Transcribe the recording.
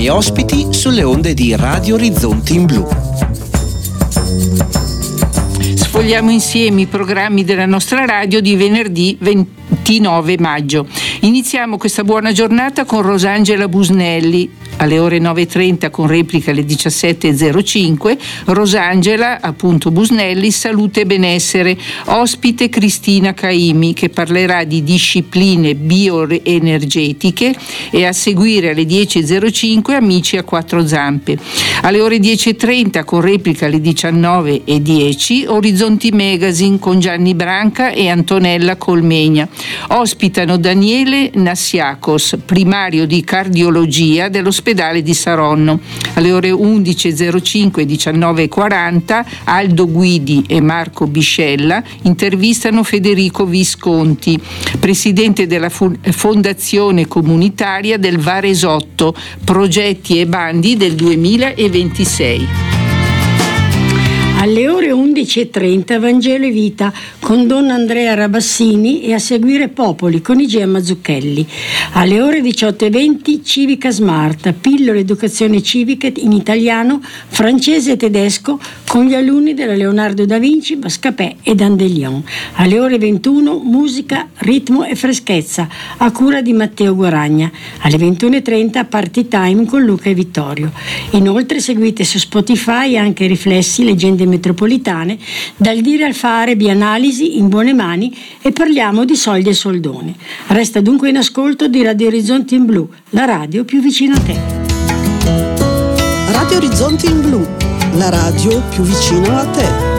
programmi ospiti sulle onde di Radio Orizzonti in Blu. Sfogliamo insieme i programmi della nostra radio di venerdì 29 maggio. Iniziamo questa buona giornata con Rosangela Busnelli alle ore 9.30 con replica alle 17.05. Rosangela, appunto Busnelli, Salute e Benessere, ospite Cristina Caimi che parlerà di discipline bioenergetiche, e a seguire alle 10.05 Amici a quattro zampe. Alle ore 10.30 con replica alle 19.10 Orizzonti Magazine con Gianni Branca e Antonella Colmegna. Ospitano Daniele Nassiakos, primario di cardiologia dell'ospedale di Saronno. Alle ore 11.05 e 19.40 Aldo Guidi e Marco Biscella intervistano Federico Visconti, presidente della Fondazione Comunitaria del Varesotto, progetti e bandi del 2026. Alle ore 11.30 Vangelo e Vita con Don Andrea Rabassini e a seguire Popoli con Igea Mazzucchelli. Alle ore 18.20 Civica Smart, pillole educazione civica in italiano, francese e tedesco con gli alunni della Leonardo da Vinci, Bascapè e Dandelion. Alle ore 21 musica, ritmo e freschezza a cura di Matteo Guaragna. Alle 21.30 Party Time con Luca e Vittorio. Inoltre seguite su Spotify anche Riflessi, leggende metropolitane, dal dire al fare, bianalisi in buone mani, e parliamo di soldi e soldoni. Resta dunque in ascolto di Radio Orizzonti in Blu, la radio più vicina a te. Radio Orizzonti in Blu, la radio più vicino a te.